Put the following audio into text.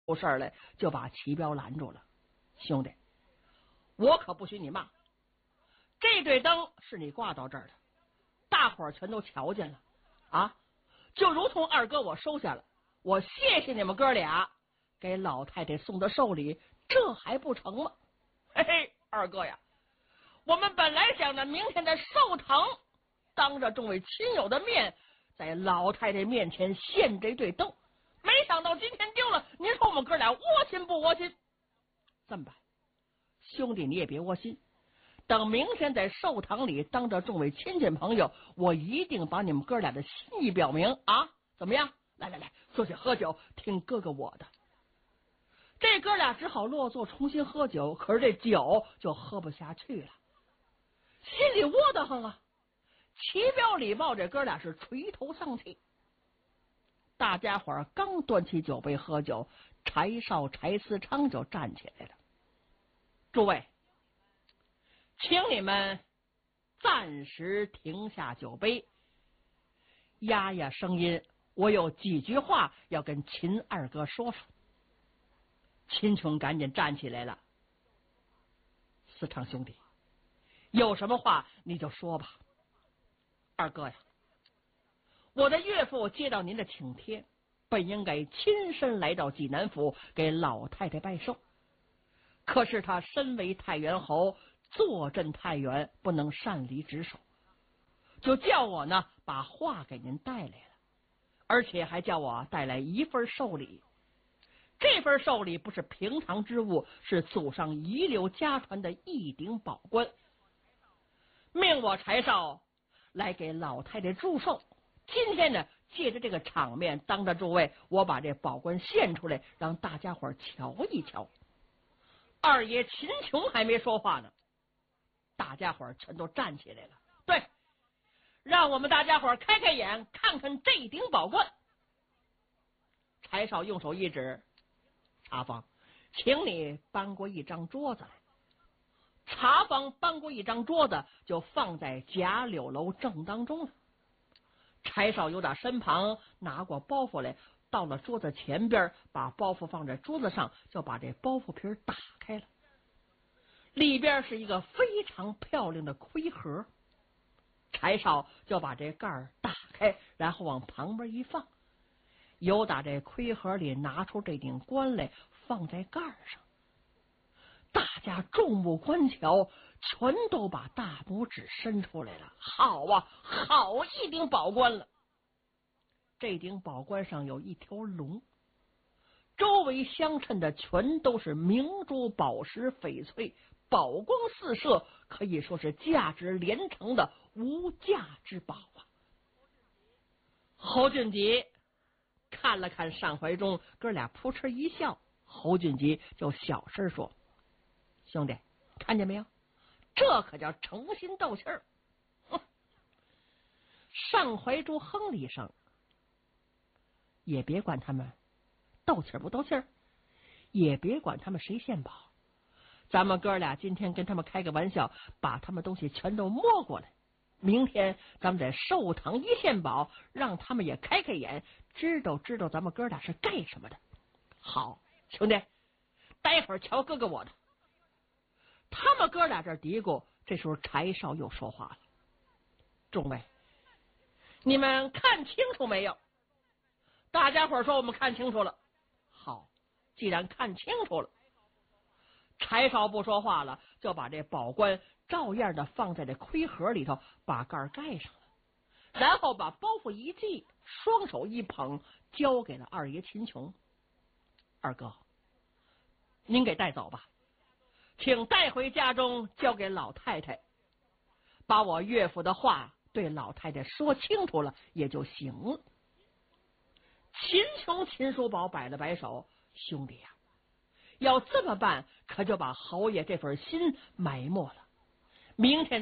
出事来，就把齐彪拦住了。兄弟，我可不许你骂，这对灯是你挂到这儿的，大伙儿全都瞧见了啊！就如同二哥我收下了，我谢谢你们哥俩，给老太太送的寿礼，这还不成吗？嘿嘿，二哥呀，我们本来想着明天在寿堂，当着众位亲友的面，在老太太面前献这对灯，没想到今天丢了。您说我们哥俩窝心不窝心？这么办，兄弟你也别窝心，等明天在寿堂里当着众位亲戚朋友，我一定把你们哥俩的心意表明啊！怎么样？来来来，坐下喝酒，听哥哥我的。这哥俩只好落座重新喝酒，可是这酒就喝不下去了，心里窝得慌啊！齐彪李豹这哥俩是垂头丧气。大家伙儿刚端起酒杯喝酒，柴少、柴思昌就站起来了。诸位，请你们暂时停下酒杯，压压声音，我有几句话要跟秦二哥说说。秦琼赶紧站起来了。思昌兄弟，有什么话你就说吧。二哥呀，我的岳父接到您的请帖，本应该亲身来到济南府给老太太拜寿，可是他身为太原侯，坐镇太原，不能擅离职守，就叫我呢把话给您带来了，而且还叫我带来一份寿礼。这份寿礼不是平常之物，是祖上遗留家传的一顶宝冠，命我柴少来给老太太祝寿。今天呢，借着这个场面，当着诸位，我把这宝冠献出来，让大家伙瞧一瞧。二爷秦琼还没说话呢，大家伙全都站起来了。对，让我们大家伙开开眼，看看这顶宝冠。柴少用手一指，茶坊，请你搬过一张桌子来。茶坊搬过一张桌子，就放在贾柳楼正当中了。柴少由打身旁拿过包袱来，到了桌子前边，把包袱放在桌子上，就把这包袱皮打开了。里边是一个非常漂亮的盔盒，柴少就把这盖儿打开，然后往旁边一放，由打这盔盒里拿出这顶冠来，放在盖上。大家众目观瞧，全都把大拇指伸出来了。好啊，好一顶宝冠了！这顶宝冠上有一条龙，周围相衬的全都是明珠宝石翡翠，宝光四射，可以说是价值连城的无价之宝啊！侯俊吉看了看单怀忠，哥俩扑哧一笑。侯俊吉就小声说：“兄弟，看见没有？这可叫诚心斗气儿。”单怀忠哼了一声，也别管他们斗气儿不斗气儿，也别管他们谁献宝，咱们哥俩今天跟他们开个玩笑，把他们东西全都摸过来，明天咱们在寿堂一献宝，让他们也开开眼，知道咱们哥俩是干什么的。好，兄弟，待会儿瞧哥哥我的。他们哥俩这嘀咕，这时候柴少又说话了：“众位，你们看清楚没有？”大家伙说：“我们看清楚了。”好，既然看清楚了，柴少不说话了，就把这宝冠照样的放在这盔盒里头，把盖盖上了，然后把包袱一系，双手一捧，交给了二爷秦琼。二哥，您给带走吧，请带回家中交给老太太，把我岳父的话对老太太说清楚了也就行了。秦琼、秦叔宝摆了摆手：“兄弟呀，要这么办，可就把侯爷这份心埋没了。明天